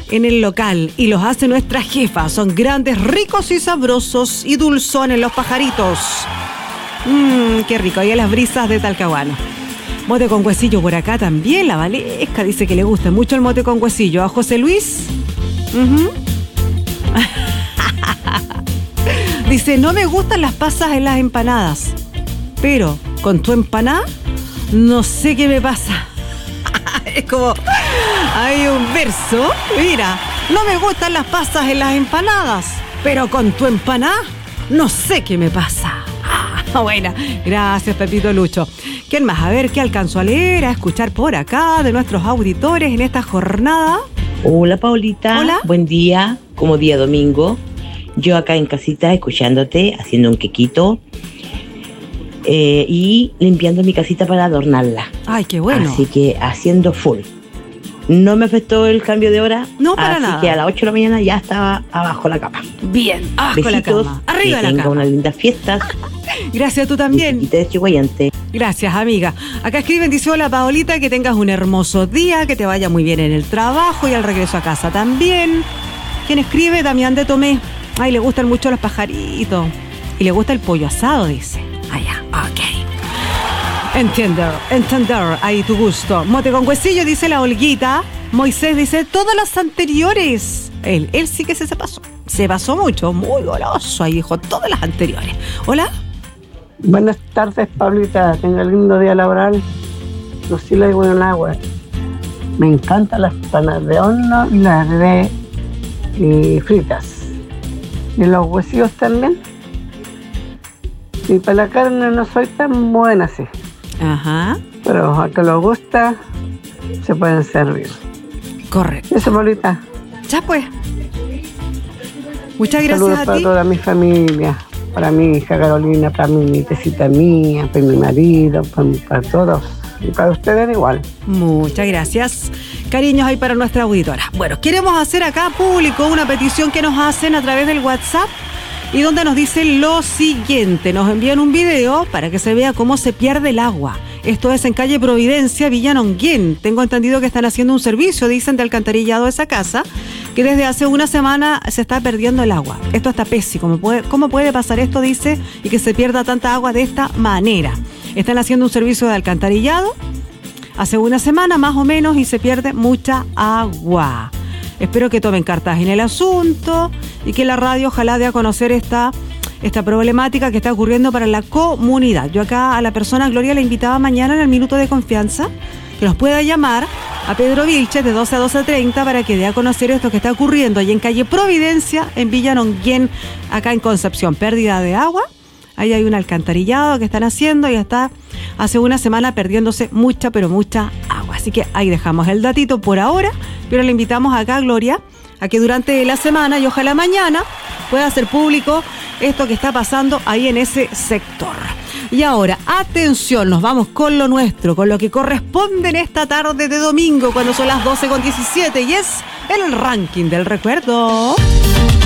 en el local y los hace nuestra jefa. Son grandes, ricos y sabrosos y dulzones los pajaritos. Qué rico, ahí a las brisas de Talcahuano. Mote con huesillo por acá también, la Valesca dice que le gusta mucho el mote con huesillo. ¿A José Luis? Dice, no me gustan las pasas en las empanadas, pero con tu empanada no sé qué me pasa. Es como, hay un verso, mira, no me gustan las pasas en las empanadas, pero con tu empanada no sé qué me pasa. Buena, gracias Pepito Lucho. ¿Quién más? A ver, ¿qué alcanzó a leer, a escuchar por acá de nuestros auditores en esta jornada? Hola Paulita. Hola. Buen día, como día domingo. Yo acá en casita escuchándote, haciendo un quequito y limpiando mi casita para adornarla. Ay, qué bueno. Así que haciendo full. No me afectó el cambio de hora. No, para nada. Así que a las 8 de la mañana ya estaba abajo la cama. Bien, abajo la Besitos, cama, arriba que la tenga cama. unas lindas fiestas. Gracias, tú también. Y te Chihuayante. Gracias, amiga. Acá escriben, dice, hola Paolita, que tengas un hermoso día, que te vaya muy bien en el trabajo y al regreso a casa también. ¿Quién escribe? Damián de Tomé. Ay, le gustan mucho los pajaritos. Y le gusta el pollo asado, dice. Ah, ya, ok. Entender, ahí tu gusto. Mote con huesillo, dice la Olguita. Moisés dice, todas las anteriores. Él sí que se pasó. Se pasó mucho, muy goloso. Ahí dijo, todas las anteriores. Hola. Buenas tardes, Pablita. Tenga un lindo día laboral. Lucila y Buenagua. Me encantan las panas de horno y las de fritas. Y los huesillos también. Y para la carne no soy tan buena, sí. Ajá. Pero a que les gusta, se pueden servir. Correcto. Eso, Pablita. Ya pues. Muchas gracias. Saludos a para ti. toda mi familia. Para mi hija Carolina, para mi nietecita mía, para mi marido, para todos. Y para ustedes igual. Muchas gracias. Cariños ahí para nuestra auditora. Bueno, queremos hacer acá público una petición que nos hacen a través del WhatsApp y donde nos dicen lo siguiente. Nos envían un video para que se vea cómo se pierde el agua. Esto es en calle Providencia, Villa Nonguén. Tengo entendido que están haciendo un servicio, dicen, de alcantarillado de esa casa, que desde hace una semana se está perdiendo el agua. Esto está pésimo. ¿Cómo puede pasar esto, dice, y que se pierda tanta agua de esta manera? Están haciendo un servicio de alcantarillado hace una semana más o menos y se pierde mucha agua. Espero que tomen cartas en el asunto y que la radio ojalá dé a conocer esta problemática que está ocurriendo para la comunidad. Yo acá a la persona Gloria le invitaba mañana en el Minuto de Confianza que nos pueda llamar a Pedro Vilches de 12 a 12:30 para que dé a conocer esto que está ocurriendo ahí en calle Providencia, en Villa Nonguén, acá en Concepción. Pérdida de agua. Ahí hay un alcantarillado que están haciendo y está hace una semana perdiéndose mucha, pero mucha agua. Así que ahí dejamos el datito por ahora, pero le invitamos acá, Gloria, a que durante la semana y ojalá mañana pueda hacer público esto que está pasando ahí en ese sector. Y ahora, atención, nos vamos con lo nuestro, con lo que corresponde en esta tarde de domingo, cuando son las 12:17 y es el ranking del recuerdo.